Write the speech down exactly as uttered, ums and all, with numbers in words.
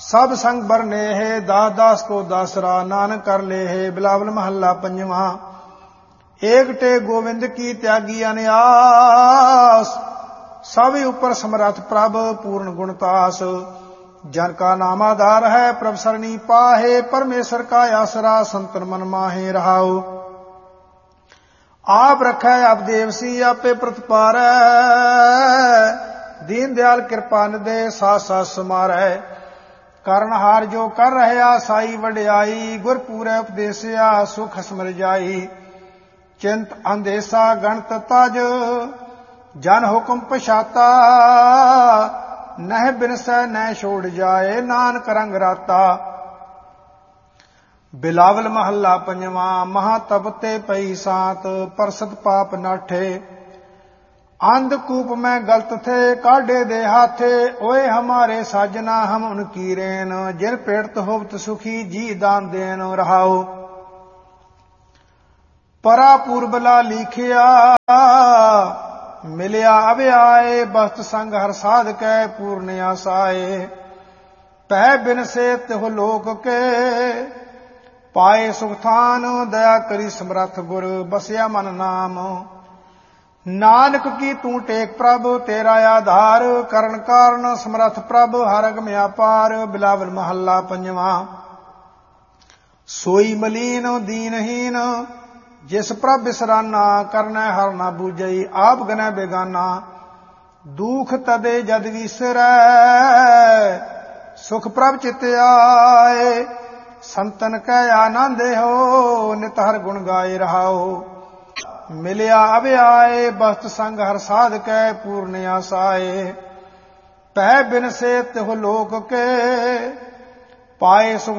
ਸਭ ਸੰਗ ਬਰਨੇਹ ਦਾਸ ਦਾਸ ਕੋ ਦਾਸਰਾ ਨਾਨਕ ਕਰ ਲੇਹ। ਬਿਲਾਵਲ ਮਹੱਲਾ ਪੰਜਵਾਂ। ਏਕਟੇ ਗੋਵਿੰਦ ਕੀ ਤਿਆਗੀ ਅਨਿਆਸ ਸਭ ਉਪਰ ਸਮਰੱਥ ਪ੍ਰਭ ਪੂਰਨ ਗੁਣਤਾਸ। ਜਨ ਕਾ ਨਾਮ ਆਧਾਰ ਹੈ ਪ੍ਰਭ ਸਰਣੀ ਪਾਹੇ ਪਰਮੇਸ਼ਰ ਕਾ ਆਸਰਾ ਸੰਤਨ ਮਨ ਮਾਹੇ ਰਹਾਉ। ਆਪ ਰਖੈ ਆਪ ਦੇਵਸੀ ਆਪੇ ਪ੍ਰਤਪਾਰੈ ਦੀਨ ਦਿਆਲ ਕਿਰਪਾ ਨਿਦੇ ਸਾਥ ਸਾਥ ਸਮਾਰੈ। ਕਰਨ ਹਾਰ ਜੋ ਕਰ ਰਹਿਆ ਸਾਈ ਵਡਿਆਈ ਗੁਰ ਪੂਰੈ ਉਪਦੇਸਿਆ ਸੁਖ ਸਮਰ ਜਾਈ। ਚਿੰਤ ਅੰਦੇਸਾ ਗਣਤ ਤਜ ਜਨ ਹੁਕਮ ਪਛਾਤਾ ਨਹਿ ਬਿਨਸੈ ਨਹਿ ਛੋੜ ਜਾਏ ਨਾਨਕ ਰੰਗ ਰਾਤਾ। ਬਿਲਾਵਲ ਮਹੱਲਾ ਪੰਜਵਾਂ। ਮਹਾ ਤਪ ਤੇ ਪਈ ਸਾਤ ਪਰਸਤ ਪਾਪ ਨਾਠੇ ਅੰਧਕੂਪ ਮੈਂ ਗਲਤ ਥੇ ਕਾਢੇ ਦੇ ਹਾਥੇ। ਓਏ ਹਮਾਰੇ ਸਾਜਨਾ ਹਮ ਉਨਕੀ ਰੇਨ ਜਿਨ ਪੇੜਤ ਹੋਵਤ ਸੁਖੀ ਜੀ ਦਾਨ ਦੇਨ ਰਹਾਉ। ਪਰਾ ਪੂਰਬਲਾ ਲੀਖਿਆ ਮਿਲਿਆ ਅਵਿਆਏ ਬਸਤ ਸੰਗ ਹਰ ਸਾਧ ਕੈ ਪੂਰਨ ਆਸਾਏ। ਪੈ ਬਿਨਸੇ ਤਿਹੁ ਲੋਕ ਕੇ ਪਾਏ ਸੁਖ ਥਾਨ ਦਇਆ ਕਰੀ ਸਮਰੱਥ ਗੁਰ ਬਸਿਆ ਮਨ ਨਾਮ। ਨਾਨਕ ਕੀ ਤੂੰ ਟੇਕ ਪ੍ਰਭ ਤੇਰਾ ਆਧਾਰ ਕਰਨ ਕਾਰਨ ਸਮਰੱਥ ਪ੍ਰਭ ਹਰ ਅਗਮ ਅਪਾਰ। ਬਿਲਾਵਲ ਮਹੱਲਾ ਪੰਜਵਾਂ। ਸੋਈ ਮਲੀਨ ਦੀਨਹੀਨ ਜਿਸ ਪ੍ਰਭ ਬਿਸਰਾਨਾ ਕਰਨੈ ਹਰ ਨਾ ਬੂਝਈ ਆਪ ਗਨੈ ਬੇਗਾਨਾ। ਦੁਖ ਤਦੇ ਜਦ ਵੀਸਰੈ ਸੁਖ ਪ੍ਰਭ ਚਿਤ ਆਏ। ਸੰਤਨ ਕੈ ਆਨੰਦੇ ਹੋ ਨਿਤ ਹਰ ਗੁਣ ਗਾਏ ਰਹਾਓ। ਮਿਲਿਆ ਅਵਿਆਏ ਬਸਤ ਸੰਗ ਹਰ ਸਾਧ ਕੈ ਪੂਰਨ ਆਸਾਏ। ਪੈ ਬਿਨਸੇ ਤਿਹੁ ਲੋਕ ਕੇ ਪਾਏ ਸੁਖ